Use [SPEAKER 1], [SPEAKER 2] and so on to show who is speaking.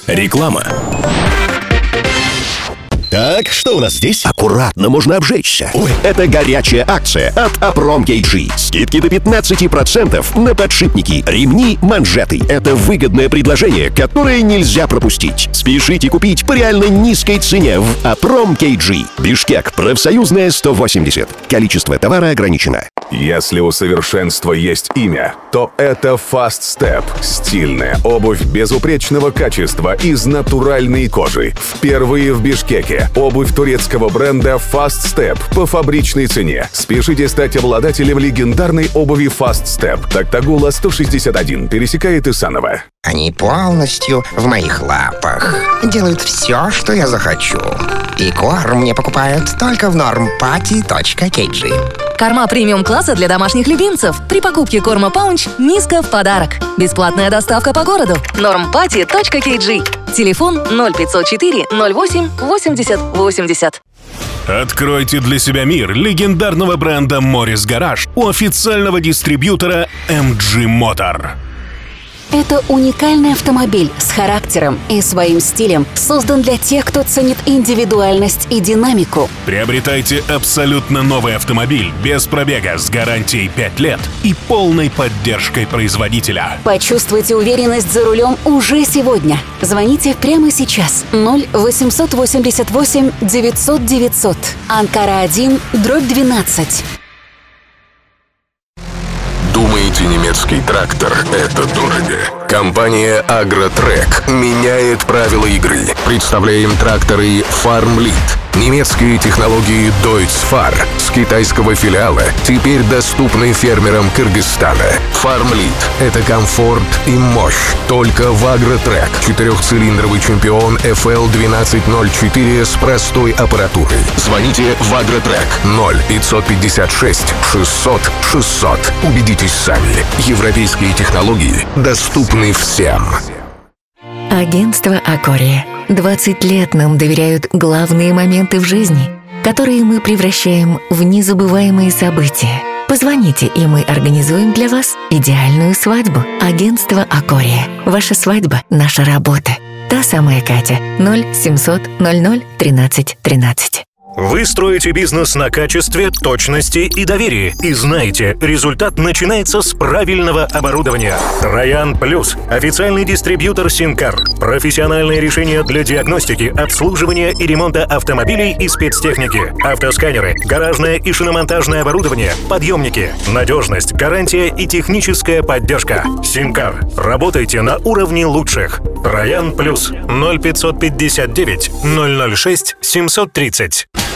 [SPEAKER 1] Реклама.
[SPEAKER 2] Так, что у нас здесь?
[SPEAKER 3] Аккуратно, можно обжечься.
[SPEAKER 2] Ой.
[SPEAKER 3] Это горячая акция от Aprом KG. Скидки до 15% на подшипники, ремни, манжеты. Это выгодное предложение, которое нельзя пропустить. Спешите купить по реально низкой цене в Aprом KG. Бишкек, профсоюзная 180. Количество товара ограничено.
[SPEAKER 4] Если у совершенства есть имя, то это Fast Step. Стильная обувь безупречного качества из натуральной кожи. Впервые в Бишкеке. Обувь турецкого бренда Fast Step по фабричной цене. Спешите стать обладателем легендарной обуви Fast Step. Токтагула 161 пересекает Исаново.
[SPEAKER 5] Они полностью в моих лапах. Делают все, что я захочу. И корм мне покупают только в normpatty.kg.
[SPEAKER 6] Корма премиум-класса для домашних любимцев. При покупке корма паунч Миска в подарок. Бесплатная доставка по городу. normpatty.kg. Телефон 0504 08 80 80.
[SPEAKER 1] Откройте для себя мир легендарного бренда Morris Garage у официального дистрибьютора MG Motor.
[SPEAKER 7] Это уникальный автомобиль с характером и своим стилем, создан для тех, кто ценит индивидуальность и динамику.
[SPEAKER 1] Приобретайте абсолютно новый автомобиль без пробега с гарантией 5 лет и полной поддержкой производителя.
[SPEAKER 7] Почувствуйте уверенность за рулем уже сегодня. Звоните прямо сейчас. 0888 900 900. Анкара 1, дробь 12.
[SPEAKER 8] Думаете, немецкий трактор — это дорого? Компания «Агротрек» меняет правила игры. Представляем тракторы «Фармлит». Немецкие технологии Deutz-Fahr с китайского филиала теперь доступны фермерам Кыргызстана. «Фармлит» — это комфорт и мощь. Только в «Агротрек». 4-цилиндровый чемпион FL1204 с простой аппаратурой. Звоните в «Агротрек» 0556 600 600. Убедитесь сами. Европейские технологии доступны всем.
[SPEAKER 9] Агентство «Акория». 20 лет нам доверяют главные моменты в жизни, которые мы превращаем в незабываемые события. Позвоните, и мы организуем для вас идеальную свадьбу. Агентство «Акория». Ваша свадьба – наша работа. Та самая Катя. 0700 00 13 13.
[SPEAKER 10] Вы строите бизнес на качестве, точности и доверии. И знаете, результат начинается с правильного оборудования. Троян Плюс. Официальный дистрибьютор Синкар. Профессиональные решения для диагностики, обслуживания и ремонта автомобилей и спецтехники. Автосканеры, гаражное и шиномонтажное оборудование, подъемники. Надежность, гарантия и техническая поддержка. Синкар. Работайте на уровне лучших. Троян Плюс. 0559 006 730.